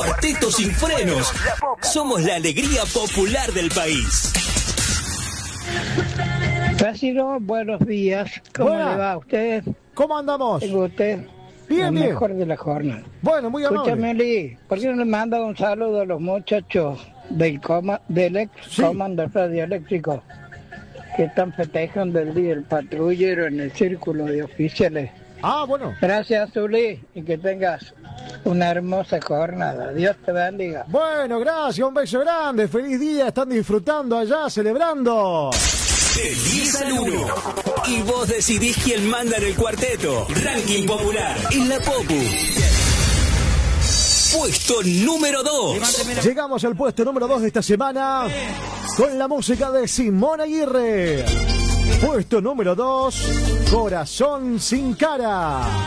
Cuarteto Sin Frenos. Somos la alegría popular del país. Plácido, buenos días. ¿Cómo le va a usted? ¿Cómo andamos? Tengo usted bien, lo bien. mejor de la jornada. Bueno, muy amable. Escúchame, Lee, ¿por qué no le manda un saludo a los muchachos del ex comando radioeléctrico que están festejando el día del patrullero en el círculo de oficiales? Ah, bueno. Gracias, Zuli, y que tengas una hermosa jornada. Dios te bendiga. Bueno, gracias, un beso grande. Feliz día, están disfrutando allá, celebrando. De 10 al 1. Y vos decidís quién manda en el cuarteto. Ranking popular en la Popu. Puesto número 2. Llegamos al puesto número 2 de esta semana con la música de Simón Aguirre. Puesto número 2, Corazón sin cara.